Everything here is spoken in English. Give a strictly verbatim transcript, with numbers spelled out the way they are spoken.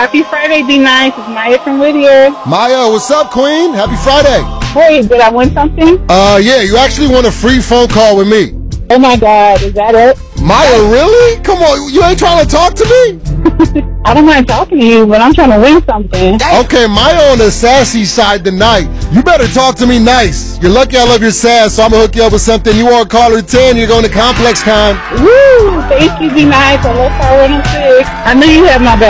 Happy Friday, be nice. It's Maya from Whittier. Maya, what's up, Queen? Happy Friday. Hey, did I win something? Uh, yeah, you actually won a free phone call with me. Oh my God, is that it? Maya, really? Come on, you ain't trying to talk to me? I don't mind talking to you, but I'm trying to win something. Okay, Maya on the sassy side tonight. You better talk to me nice. You're lucky I love your sass, so I'm gonna hook you up with something. You want caller ten, you're going to Complex Con. Woo! Thank you, be nice. I love Power one oh six. I know you have my back.